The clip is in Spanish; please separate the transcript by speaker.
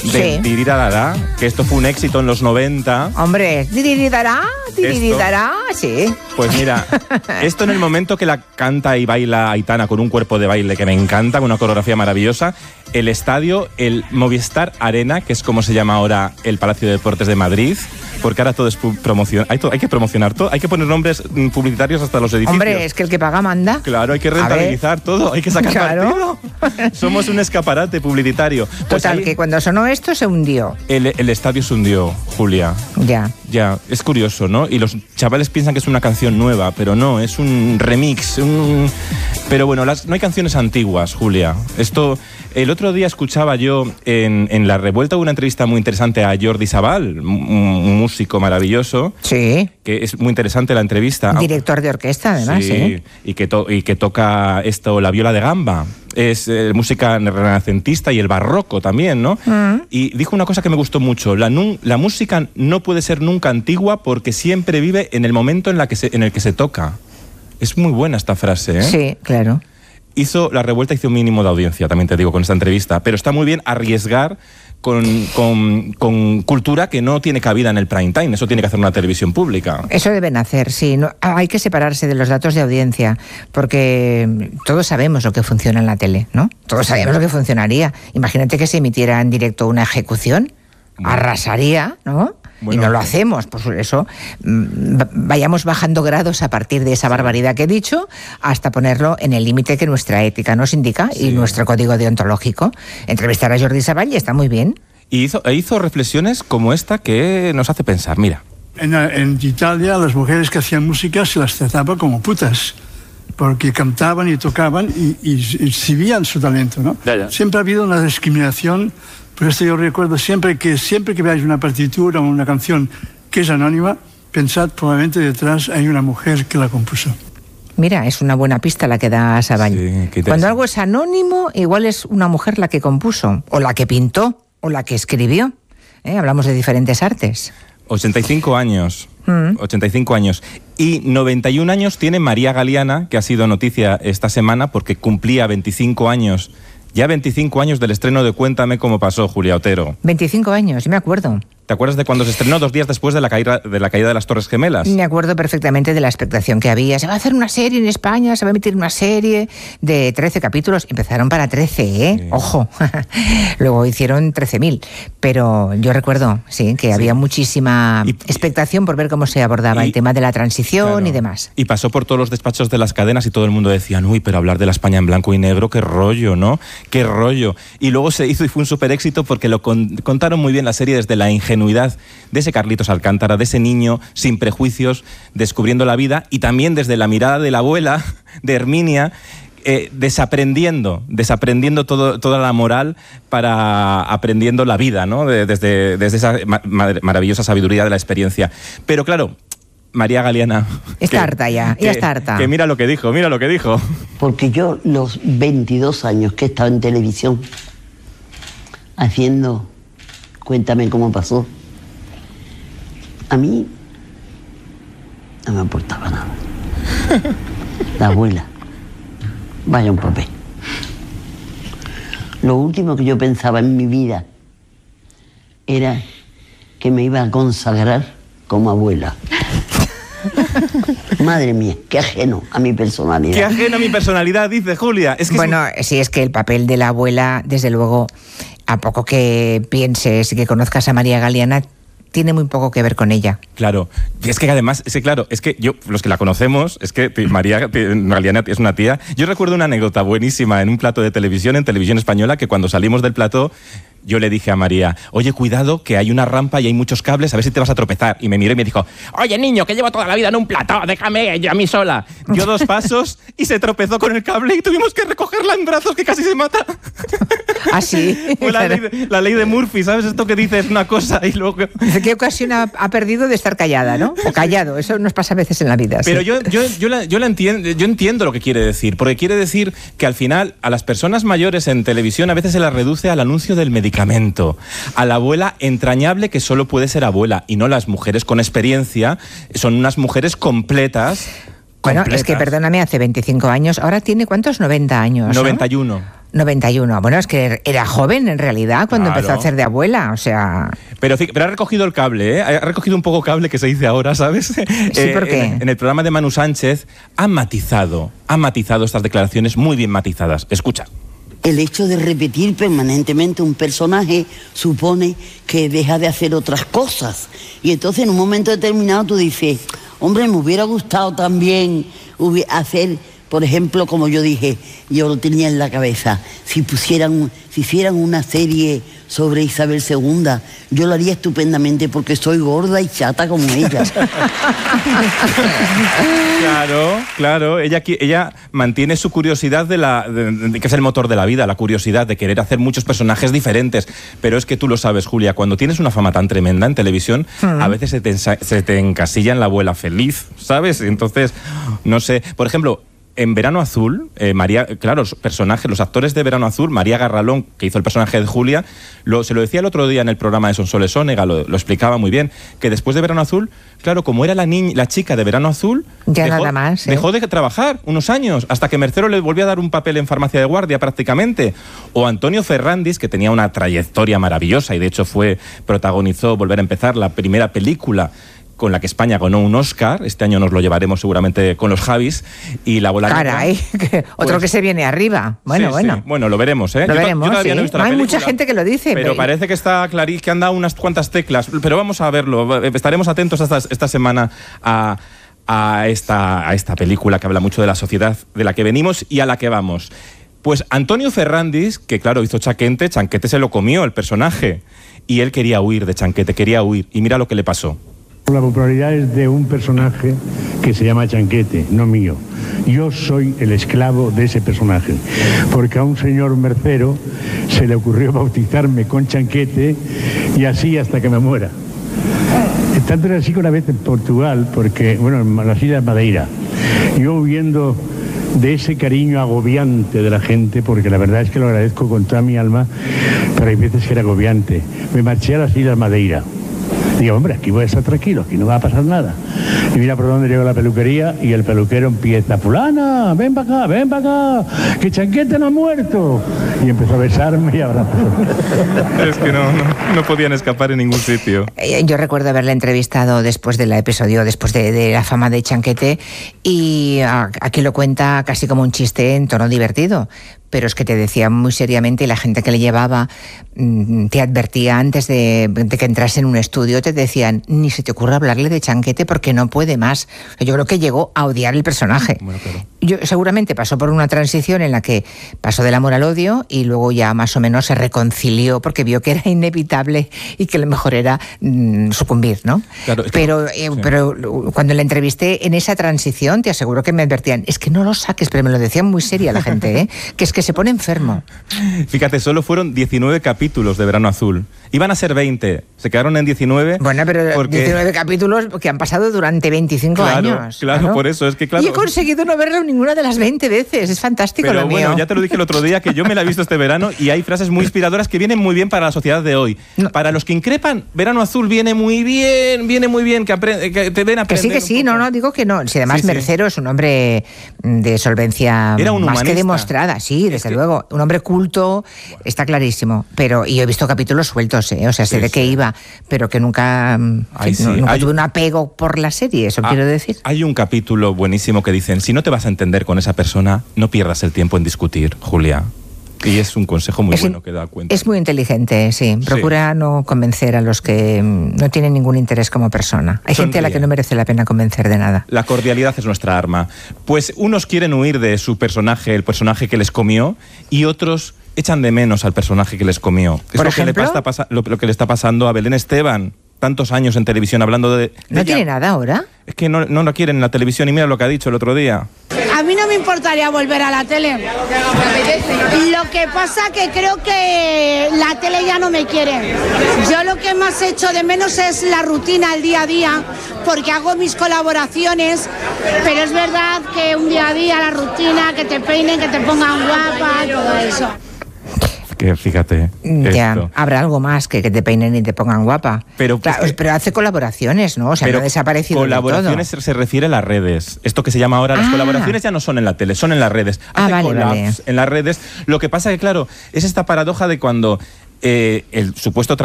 Speaker 1: del Tiridará, que esto fue un éxito en los 90.
Speaker 2: Hombre, Tiridará, sí.
Speaker 1: Pues mira, esto en el momento que la canta y baila Aitana con un cuerpo de baile que me encanta, con una coreografía maravillosa, el estadio, el Movistar Arena, que es como se llama ahora el Palacio de Deportes de Madrid, porque ahora todo es promoción. Hay que promocionar todo, hay que poner nombres publicitarios hasta los edificios.
Speaker 2: Hombre, es que el que paga manda.
Speaker 1: Claro, hay que rentabilizar todo, hay que sacar partido. Somos un escaparate publicitario. Pues
Speaker 2: total, que cuando sonó esto se hundió.
Speaker 1: El estadio se hundió, Julia. Ya, es curioso, ¿no? Y los chavales piensan que es una canción nueva, pero no, es un remix. Pero bueno, no hay canciones antiguas, Julia. El otro día escuchaba yo en La Revuelta una entrevista muy interesante a Jordi Sabal, un músico maravilloso.
Speaker 2: Sí.
Speaker 1: Que es muy interesante la entrevista.
Speaker 2: Director de orquesta, además,
Speaker 1: sí. Y que toca la viola de gamba. Es música renacentista y el barroco también, ¿no? Y dijo una cosa que me gustó mucho. La música no puede ser nunca antigua porque siempre vive en el momento en el que se toca. Es muy buena esta frase, ¿eh?
Speaker 2: Sí, claro.
Speaker 1: La Revuelta hizo un mínimo de audiencia, también te digo, con esta entrevista. Pero está muy bien arriesgar con cultura que no tiene cabida en el prime time. Eso tiene que hacer una televisión pública.
Speaker 2: Eso deben hacer, sí. No, hay que separarse de los datos de audiencia, porque todos sabemos lo que funciona en la tele, ¿no? Todos sabemos lo que funcionaría. Imagínate que se emitiera en directo una ejecución. Arrasaría, ¿no? Bueno, y no lo hacemos, por eso vayamos bajando grados a partir de esa barbaridad que he dicho hasta ponerlo en el límite que nuestra ética nos indica y nuestro código deontológico. Entrevistar a Jordi Savall está muy bien.
Speaker 1: Y hizo reflexiones como esta que nos hace pensar, mira.
Speaker 3: En Italia las mujeres que hacían música se las trataba como putas, porque cantaban y tocaban y exhibían su talento, ¿no? Ya. Siempre ha habido una discriminación. Por esto yo recuerdo siempre que veáis una partitura o una canción que es anónima, pensad probablemente detrás hay una mujer que la compuso.
Speaker 2: Mira, es una buena pista la que da Savall. Sí, cuando algo es anónimo, igual es una mujer la que compuso, o la que pintó, o la que escribió. Hablamos de diferentes artes.
Speaker 1: 85 años. 85 años. Y 91 años tiene María Galeana, que ha sido noticia esta semana porque cumplía 25 años. Ya 25 años del estreno de Cuéntame cómo pasó, Julia Otero.
Speaker 2: 25 años, yo me acuerdo.
Speaker 1: ¿Te acuerdas de cuando se estrenó 2 días después de la caída de las Torres Gemelas?
Speaker 2: Me acuerdo perfectamente de la expectación que había. Se va a hacer una serie en España, se va a emitir una serie de 13 capítulos. Empezaron para 13, ¿eh? Sí. Ojo. Luego hicieron 13.000. Pero yo recuerdo, que había muchísima expectación por ver cómo se abordaba el tema de la transición y demás.
Speaker 1: Y pasó por todos los despachos de las cadenas y todo el mundo decía, uy, pero hablar de la España en blanco y negro, qué rollo, ¿no? Qué rollo. Y luego se hizo y fue un súper éxito porque lo contaron muy bien la serie desde la ingenuidad de ese Carlitos Alcántara, de ese niño sin prejuicios, descubriendo la vida, y también desde la mirada de la abuela, de Herminia, desaprendiendo toda la moral para aprendiendo la vida, ¿no? Desde esa maravillosa sabiduría de la experiencia. Pero claro, María Galeana...
Speaker 2: Está harta ya está harta.
Speaker 1: Que mira lo que dijo.
Speaker 4: Porque yo los 22 años que he estado en televisión haciendo Cuéntame cómo pasó, a mí no me aportaba nada. La abuela, vaya un papel. Lo último que yo pensaba en mi vida era que me iba a consagrar como abuela. Madre mía, qué ajeno a mi personalidad.
Speaker 1: Qué ajeno a mi personalidad, dice Julia.
Speaker 2: Sí, es que el papel de la abuela, desde luego, a poco que pienses y que conozcas a María Galeana, tiene muy poco que ver con ella.
Speaker 1: Claro, es que además, los que la conocemos, es que María Galeana es una tía. Yo recuerdo una anécdota buenísima en un plato de televisión, en Televisión Española, que cuando salimos del plató, yo le dije a María, oye, cuidado, que hay una rampa y hay muchos cables, a ver si te vas a tropezar. Y me miró y me dijo, oye, niño, que llevo toda la vida en un plató, déjame a mí sola. Dio 2 pasos y se tropezó con el cable y tuvimos que recogerla en brazos, que casi se mata.
Speaker 2: ¿Ah, sí?
Speaker 1: Fue la ley de Murphy, ¿sabes? Esto que dices una cosa y luego...
Speaker 2: ¿De qué ocasión ha perdido de estar callada, no? O callado, eso nos pasa a veces en la vida.
Speaker 1: Pero yo entiendo lo que quiere decir, porque quiere decir que al final a las personas mayores en televisión a veces se las reduce al anuncio del medicamento, a la abuela entrañable que solo puede ser abuela, y no las mujeres con experiencia, son unas mujeres completas.
Speaker 2: Bueno, es que perdóname, hace 25 años, ahora tiene ¿cuántos? 90 años, ¿no?
Speaker 1: 91.
Speaker 2: 91. Bueno, es que era joven en realidad cuando empezó a hacer de abuela, o sea...
Speaker 1: Pero ha recogido el cable, ¿eh? Ha recogido un poco cable que se dice ahora, ¿sabes?
Speaker 2: Sí, ¿por qué?
Speaker 1: En el programa de Manu Sánchez ha matizado estas declaraciones muy bien matizadas. Escucha.
Speaker 4: El hecho de repetir permanentemente un personaje supone que deja de hacer otras cosas. Y entonces en un momento determinado tú dices, hombre, me hubiera gustado también hacer, por ejemplo, como yo dije, yo lo tenía en la cabeza, si hicieran una serie sobre Isabel II, yo lo haría estupendamente porque soy gorda y chata como ella.
Speaker 1: Claro, ella mantiene su curiosidad de que es el motor de la vida, la curiosidad de querer hacer muchos personajes diferentes, pero es que tú lo sabes, Julia, cuando tienes una fama tan tremenda en televisión, a veces se te encasilla en la abuela feliz, ¿sabes? Entonces, no sé, por ejemplo, en Verano Azul, los actores de Verano Azul, María Garralón, que hizo el personaje de Julia, se lo decía el otro día en el programa de Sonsoles Onega, lo explicaba muy bien, que después de Verano Azul, claro, como era la chica de Verano Azul, dejó de trabajar unos años, hasta que Mercero le volvió a dar un papel en Farmacia de Guardia prácticamente. O Antonio Ferrandis, que tenía una trayectoria maravillosa y de hecho protagonizó Volver a Empezar, la primera película con la que España ganó un Oscar. Este año nos lo llevaremos seguramente con los Javis. Y la bola
Speaker 2: Caray, otro que se viene arriba. Bueno.
Speaker 1: Sí. Bueno, lo veremos, ¿eh?
Speaker 2: Lo veremos,
Speaker 1: yo todavía no he visto la película.
Speaker 2: Hay mucha gente que lo dice.
Speaker 1: Pero parece que está clarísimo, que han dado unas cuantas teclas. Pero vamos a verlo. Estaremos atentos esta semana a esta película que habla mucho de la sociedad de la que venimos y a la que vamos. Pues Antonio Ferrandis, que claro, hizo Chanquete se lo comió el personaje. Y él quería huir de Chanquete, quería huir. Y mira lo que le pasó.
Speaker 5: La popularidad es de un personaje que se llama Chanquete, no mío. Yo soy el esclavo de ese personaje, porque a un señor mercero se le ocurrió bautizarme con Chanquete y así hasta que me muera. Tanto era así que una vez en Portugal, porque, bueno, en las Islas Madeira, yo huyendo de ese cariño agobiante de la gente, porque la verdad es que lo agradezco con toda mi alma, pero hay veces que era agobiante, me marché a las Islas Madeira. Digo, hombre, aquí voy a estar tranquilo, aquí no va a pasar nada. Y mira por dónde llegó la peluquería y el peluquero empieza, fulana, ven para acá, que Chanquete no ha muerto. Y empezó a besarme y abrazarme.
Speaker 1: Es que no podían escapar en ningún sitio.
Speaker 2: Yo recuerdo haberle entrevistado después del episodio, después de la fama de Chanquete, y aquí lo cuenta casi como un chiste en tono divertido. Pero es que te decía muy seriamente, y la gente que le llevaba te advertía antes de que entrase en un estudio, te decían, ni se te ocurra hablarle de Chanquete porque no puede más. Yo creo que llegó a odiar el personaje. Bueno, claro. Seguramente pasó por una transición en la que pasó del amor al odio y luego ya más o menos se reconcilió porque vio que era inevitable y que lo mejor era sucumbir, ¿no? Claro, pero cuando le entrevisté en esa transición, te aseguro que me advertían, es que no lo saques, pero me lo decían muy seria la gente, ¿eh? Que es que se pone enfermo.
Speaker 1: Fíjate, solo fueron 19 capítulos de Verano Azul. Iban a ser 20, se quedaron en 19.
Speaker 2: Bueno, pero 19 capítulos que han pasado durante 25 años.
Speaker 1: Claro, por eso, es que claro.
Speaker 2: Y he conseguido no verlo ninguna de las 20 veces, es fantástico
Speaker 1: pero
Speaker 2: lo mío.
Speaker 1: Bueno, ya te lo dije el otro día, que yo me la he visto este verano y hay frases muy inspiradoras que vienen muy bien para la sociedad de hoy. No. Para los que increpan, Verano Azul viene muy bien, que te ven a aprender.
Speaker 2: Que sí, no, digo que no. Si además Mercero es un hombre de solvencia más que demostrada, sí, desde luego. Un hombre culto, está clarísimo. Y yo he visto capítulos sueltos, o sea, sé de qué iba, pero que nunca tuve un apego por la serie, eso quiero decir.
Speaker 1: Hay un capítulo buenísimo que dicen, si no te vas a entender con esa persona, no pierdas el tiempo en discutir, Julia. Y es un consejo muy bueno que da cuenta.
Speaker 2: Es muy inteligente, sí. Procura no convencer a los que no tienen ningún interés como persona. Hay gente a la que no merece la pena convencer de nada.
Speaker 1: La cordialidad es nuestra arma. Pues unos quieren huir de su personaje, el personaje que les comió, y otros echan de menos al personaje que les comió. Es
Speaker 2: ¿Por ejemplo?
Speaker 1: Lo que le está pasando a Belén Esteban. Tantos años en televisión hablando de
Speaker 2: ¿No tiene nada ahora?
Speaker 1: Es que no lo quieren en la televisión y mira lo que ha dicho el otro día.
Speaker 6: A mí no me importaría volver a la tele. Lo que pasa que creo que la tele ya no me quiere. Yo lo que más echo de menos es la rutina, el día a día, porque hago mis colaboraciones, pero es verdad que un día a día, la rutina, que te peinen, que te pongan guapa, todo eso.
Speaker 1: que fíjate.
Speaker 2: Ya,
Speaker 1: esto.
Speaker 2: habrá algo más que te peinen y te pongan guapa.
Speaker 1: Pero,
Speaker 2: claro, pero hace colaboraciones, ¿no? O sea, no ha desaparecido del todo.
Speaker 1: Colaboraciones se refiere a las redes. Esto que se llama ahora, las colaboraciones ya no son en la tele, son en las redes. Hace collabs en las redes. Lo que pasa que, claro, es esta paradoja de cuando el supuesto